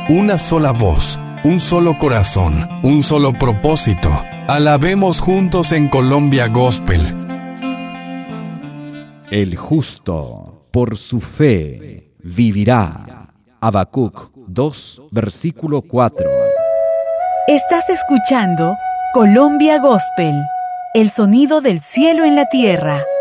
una sola voz, un solo corazón, un solo propósito. Alabemos juntos en Colombia Gospel. El justo por su fe vivirá. Habacuc 2, versículo 4. Estás escuchando Colombia Gospel, el sonido del cielo en la tierra.